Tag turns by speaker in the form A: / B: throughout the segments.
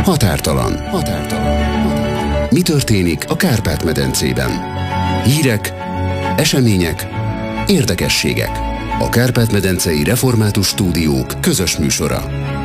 A: Határtalan. Mi történik a Kárpát-medencében? Hírek, események, érdekességek. A Kárpát-medencei Református Stúdiók közös műsora.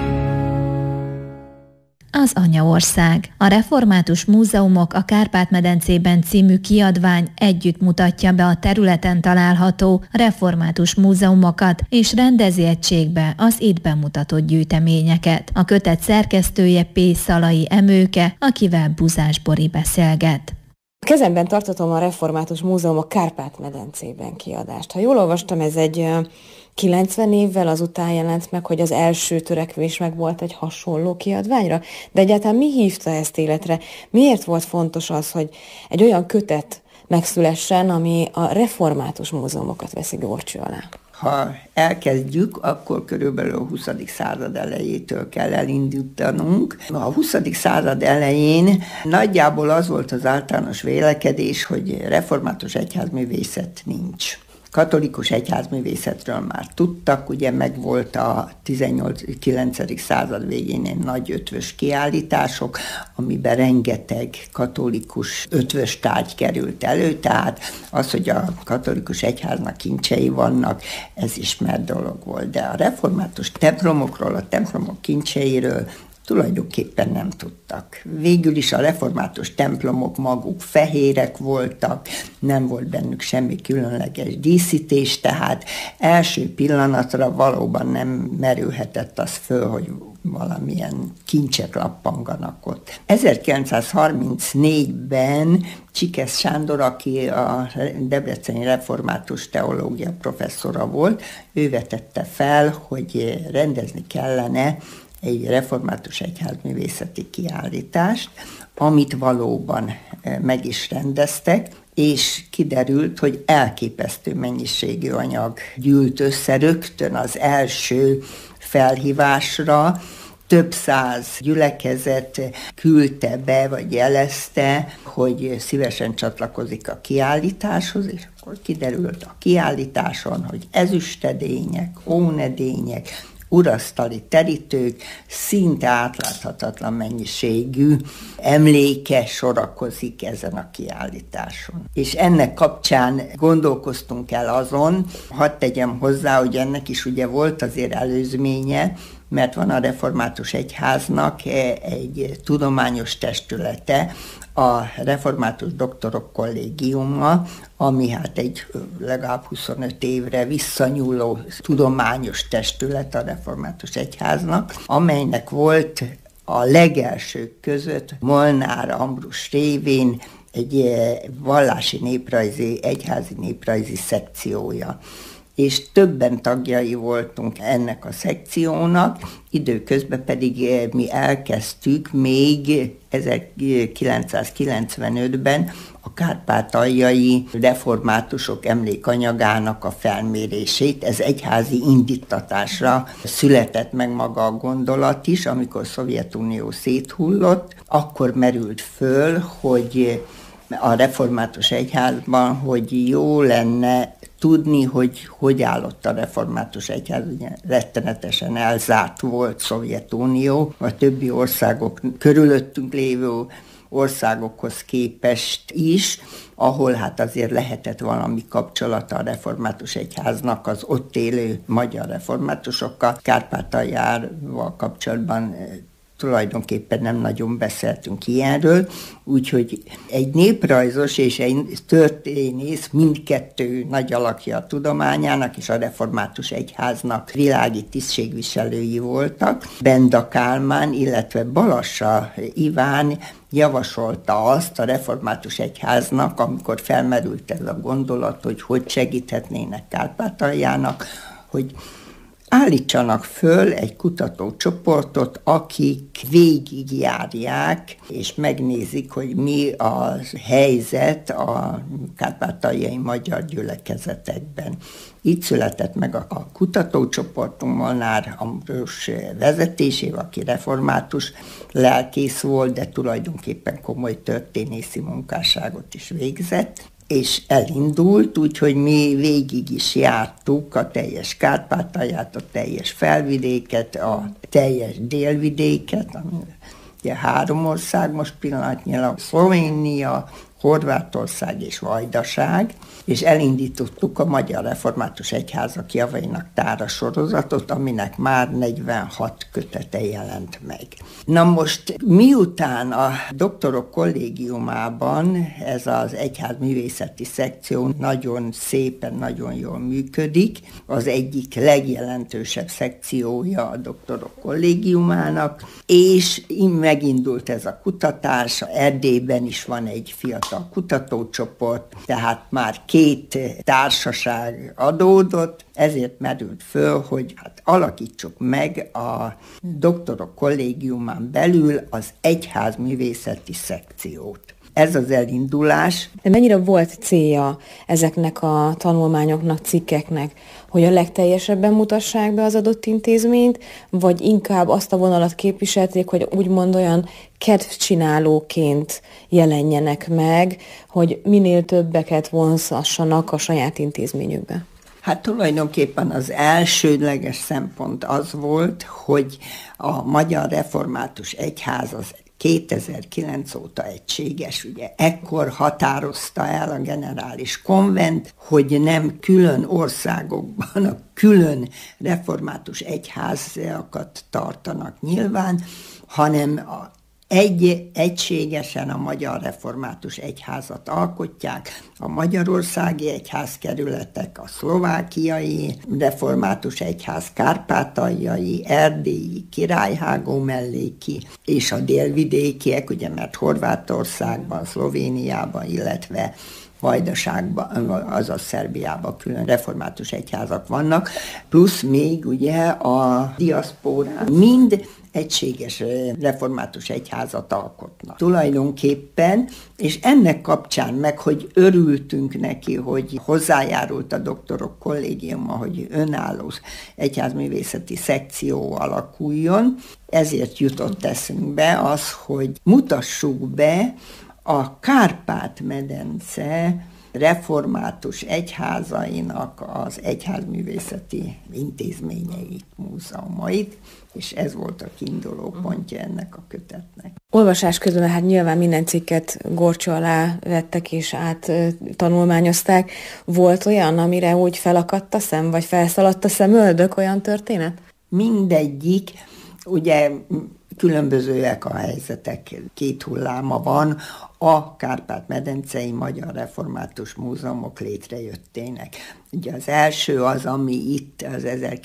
B: Az Anyaország. A Református Múzeumok a Kárpát-medencében című kiadvány együtt mutatja be a területen található református múzeumokat, és rendezi egységbe az itt bemutatott gyűjteményeket. A kötet szerkesztője P. Szalai Emőke, akivel Buzás Bori beszélget.
C: Kezemben tartatom a Református Múzeumok Kárpát-medencében kiadást. Ha jól olvastam, ez egy 90 évvel azután jelent meg, hogy az első törekvés meg volt egy hasonló kiadványra, de egyáltalán mi hívta ezt életre? Miért volt fontos az, hogy egy olyan kötet megszülessen, ami a református múzeumokat veszi górcső alá?
D: Ha elkezdjük, akkor körülbelül a 20. század elejétől kell elindítanunk. A 20. század elején nagyjából az volt az általános vélekedés, hogy református egyházművészet nincs. Katolikus egyházművészetről már tudtak, ugye megvolt a 19. század végén egy nagy ötvös kiállítások, amiben rengeteg katolikus ötvös tárgy került elő, tehát az, hogy a katolikus egyháznak kincsei vannak, ez ismert dolog volt. De a református templomokról, a templomok kincseiről tulajdonképpen nem tudtak. Végül is a református templomok maguk fehérek voltak, nem volt bennük semmi különleges díszítés, tehát első pillanatra valóban nem merülhetett az föl, hogy valamilyen kincsek lappanganak ott. 1934-ben Csikesz Sándor, aki a debreceni református teológia professzora volt, ő vetette fel, hogy rendezni kellene egy református egyházművészeti kiállítást, amit valóban meg is rendeztek, és kiderült, hogy elképesztő mennyiségű anyag gyűlt össze rögtön az első felhívásra. Több száz gyülekezet küldte be, vagy jelezte, hogy szívesen csatlakozik a kiállításhoz, és akkor kiderült a kiállításon, hogy ezüstedények, ónedények, urasztali terítők, szinte átláthatatlan mennyiségű emléke sorakozik ezen a kiállításon. És ennek kapcsán gondolkoztunk el azon, hadd tegyem hozzá, hogy ennek is ugye volt azért előzménye, mert van a református egyháznak egy tudományos testülete, a Református Doktorok Kollégiuma, ami hát egy legalább 25 évre visszanyúló tudományos testület a Református Egyháznak, amelynek volt a legelsők között Molnár Ambrus révén egy vallási néprajzi, egyházi néprajzi szekciója. És többen tagjai voltunk ennek a szekciónak, időközben pedig mi elkezdtük még 1995-ben a kárpátaljai reformátusok emlékanyagának a felmérését. Ez egyházi indíttatásra született meg maga a gondolat is, amikor Szovjetunió széthullott, akkor merült föl, hogy a református egyházban, hogy jó lenne tudni, hogy állott a református egyház, ugye rettenetesen elzárt volt Szovjetunió, a többi országok, körülöttünk lévő országokhoz képest is, ahol hát azért lehetett valami kapcsolata a református egyháznak az ott élő magyar reformátusokkal. Kárpátaljával kapcsolatban tulajdonképpen nem nagyon beszéltünk ilyenről, úgyhogy egy néprajzos és egy történész mindkettő nagy alakja a tudományának és a református egyháznak világi tisztségviselői voltak. Benda Kálmán, illetve Balassa Iván javasolta azt a református egyháznak, amikor felmerült ez a gondolat, hogy segíthetnének Kárpátaljának, hogy állítsanak föl egy kutatócsoportot, akik végigjárják és megnézik, hogy mi a helyzet a kárpátaljai magyar gyülekezetekben. Így született meg a kutatócsoportunk Molnár Ambrus vezetésével, aki református lelkész volt, de tulajdonképpen komoly történészi munkásságot is végzett. És elindult, úgyhogy mi végig is jártuk a teljes Kárpátalját, a teljes felvidéket, a teljes délvidéket, Ugye 3 ország most pillanatnyilag: Szlovénia, Horvátország és Vajdaság, és elindítottuk a Magyar Református Egyházak javainak tára sorozatot, aminek már 46 kötete jelent meg. Na most, miután a doktorok kollégiumában ez az egyházművészeti szekció nagyon szépen, nagyon jól működik, az egyik legjelentősebb szekciója a doktorok kollégiumának, és megindult ez a kutatás. Erdélyben is van egy fiatal kutatócsoport, tehát már 2 társaság adódott, ezért merült föl, hogy alakítsuk meg a doktorok kollégiumán belül az egyházművészeti szekciót. Ez az elindulás.
C: De mennyire volt célja ezeknek a tanulmányoknak, cikkeknek, hogy a legteljesebben mutassák be az adott intézményt, vagy inkább azt a vonalat képviselték, hogy úgymond olyan kedvcsinálóként jelenjenek meg, hogy minél többeket vonzassanak a saját intézményükbe?
D: Hát tulajdonképpen az elsődleges szempont az volt, hogy a Magyar Református Egyház az 2009 óta egységes, ugye ekkor határozta el a generális konvent, hogy nem külön országokban a külön református egyházakat tartanak nyilván, hanem egységesen a Magyar Református Egyházat alkotják, a magyarországi egyházkerületek, a szlovákiai Református Egyház, kárpátaljai, erdélyi, királyhágó melléki és a délvidékiek, ugye mert Horvátországban, Szlovéniában, illetve Vajdaságban, azaz Szerbiában külön református egyházak vannak, plusz még ugye a diaszpórán mind egységes református egyházat alkotnak. Tulajdonképpen, és ennek kapcsán meg, hogy örültünk neki, hogy hozzájárult a doktorok kollégiuma, hogy önálló egyházművészeti szekció alakuljon, ezért jutott eszünkbe az, hogy mutassuk be a Kárpát-medence református egyházainak az egyházművészeti intézményeit, múzeumait, és ez volt a kiinduló pontja ennek a kötetnek.
C: Olvasás közben hát nyilván minden cikket górcső alá vettek és áttanulmányozták. Volt olyan, amire úgy felakadt a szem, vagy felszaladt a szemöldök, olyan történet?
D: Mindegyik, ugye különbözőek a helyzetek, 2 hulláma van, a Kárpát-medencei Magyar Református Múzeumok létrejöttének. Ugye az első az, ami itt az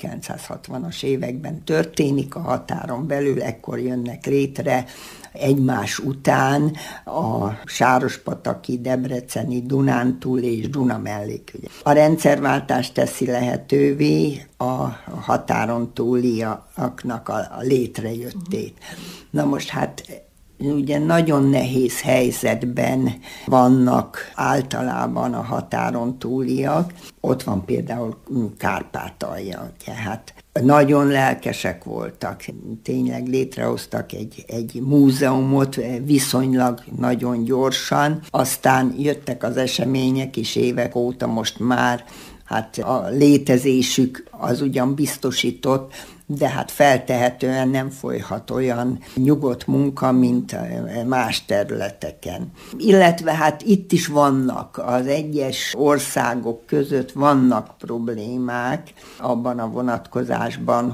D: 1960-as években történik a határon belül, ekkor jönnek létre egymás után a sárospataki, debreceni, Dunántúli és Duna mellék. A rendszerváltás teszi lehetővé a határon túliaknak a létrejöttét. Na most hát ugye nagyon nehéz helyzetben vannak általában a határon túliak. Ott van például Kárpátalja, tehát nagyon lelkesek voltak, tényleg létrehoztak egy múzeumot viszonylag nagyon gyorsan, aztán jöttek az események is évek óta, most már hát a létezésük az ugyan biztosított, de hát feltehetően nem folyhat olyan nyugodt munka, mint más területeken. Illetve hát itt is vannak, az egyes országok között vannak problémák abban a vonatkozásban,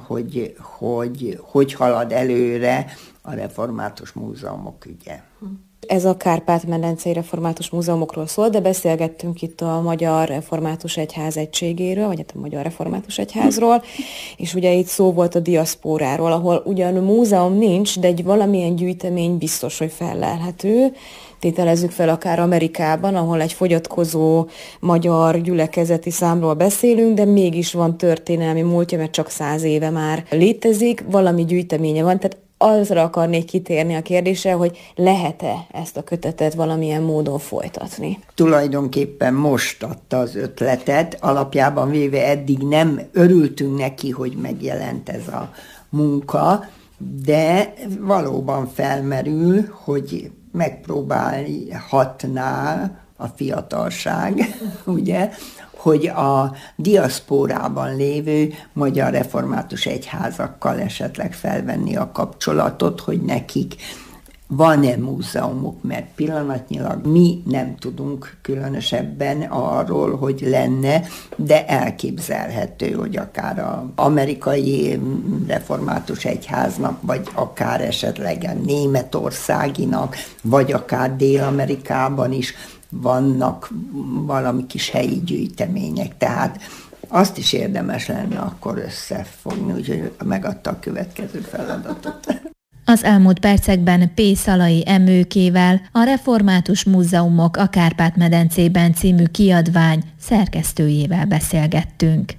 D: hogy halad előre a református múzeumok ügye.
C: Ez a Kárpát-medencei Református Múzeumokról szól, de beszélgettünk itt a Magyar Református Egyház egységéről, vagy a Magyar Református Egyházról, és ugye itt szó volt a diaszpóráról, ahol ugyan múzeum nincs, de egy valamilyen gyűjtemény biztos, hogy fellelhető. Tételezzük fel akár Amerikában, ahol egy fogyatkozó magyar gyülekezeti számról beszélünk, de mégis van történelmi múltja, mert csak 100 éve már létezik, valami gyűjteménye van, tehát azra akarnék kitérni a kérdésre, hogy lehet-e ezt a kötetet valamilyen módon folytatni?
D: Tulajdonképpen most adta az ötletet, alapjában véve eddig nem örültünk neki, hogy megjelent ez a munka, de valóban felmerül, hogy megpróbálhatná a fiatalság, ugye, hogy a diaszpórában lévő magyar református egyházakkal esetleg felvenni a kapcsolatot, hogy nekik van-e múzeumok, mert pillanatnyilag mi nem tudunk különösebben arról, hogy lenne, de elképzelhető, hogy akár az amerikai református egyháznak, vagy akár esetleg a németországinak, vagy akár Dél-Amerikában is vannak valami kis helyi gyűjtemények, tehát azt is érdemes lenne akkor összefogni, úgyhogy megadta a következő feladatot.
B: Az elmúlt percekben P. Szalai Emőkével, a Református Múzeumok a Kárpát-medencében című kiadvány szerkesztőjével beszélgettünk.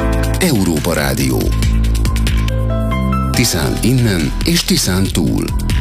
A: Európa Rádió. Tiszán innen és Tiszán túl.